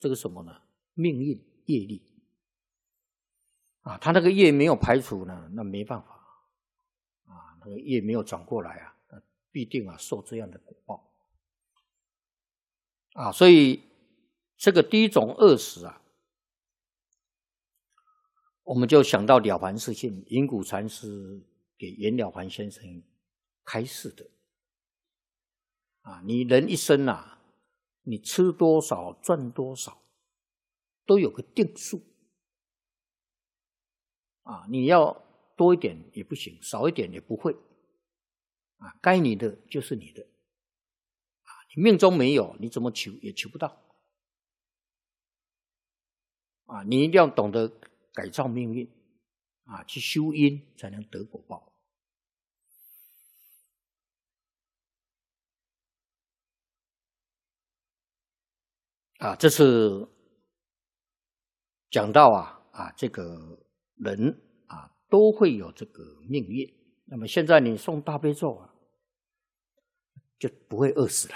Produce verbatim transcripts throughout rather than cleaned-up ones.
这个什么呢？命运业力啊，他那个业没有排除呢，那没办法啊，那个业没有转过来啊，必定啊受这样的果报啊。所以这个第一种恶死啊，我们就想到了凡四训，云谷禅师给袁了凡先生开示的啊，你人一生啊，你吃多少赚多少，都有个定数啊，你要多一点也不行，少一点也不会啊，该你的就是你的啊，你命中没有，你怎么求也求不到啊，你一定要懂得改造命运啊，去修因才能得果报啊。这是讲到啊啊，这个人啊都会有这个命运。那么现在你诵大悲咒啊，就不会饿死了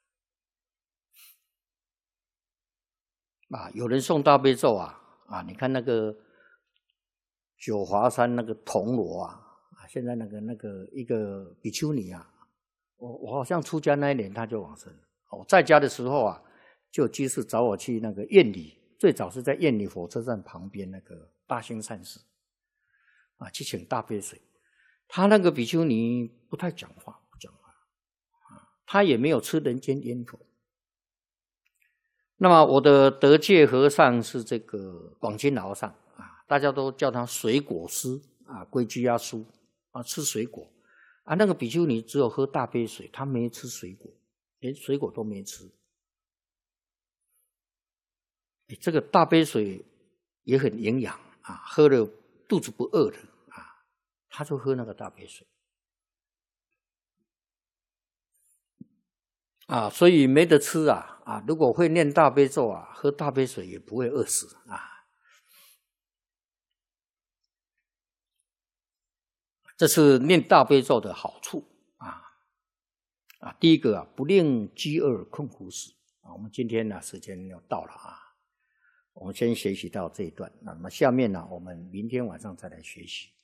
啊。有人诵大悲咒啊啊，你看那个九华山那个铜锣啊，啊，现在那个那个一个比丘尼啊，我我好像出家那一年他就往生了。我在家的时候啊，就有居士找我去那个燕里，最早是在燕里火车站旁边那个大兴善寺啊，去请大杯水。他那个比丘尼不太讲话，不讲话啊，他也没有吃人间烟火。那么我的德界和尚是这个广金老和尚啊，大家都叫他水果师啊，归居阿叔啊，吃水果啊。那个比丘尼只有喝大杯水，他没吃水果，连水果都没吃。这个大杯水也很营养啊，喝了肚子不饿的啊，他就喝那个大杯水啊，所以没得吃啊啊！如果会念大悲咒啊，喝大杯水也不会饿死啊。这是念大悲咒的好处啊啊！第一个啊，不令饥饿困苦死啊。我们今天呢，时间要到了啊，我们先学习到这一段。那么下面呢，我们明天晚上再来学习。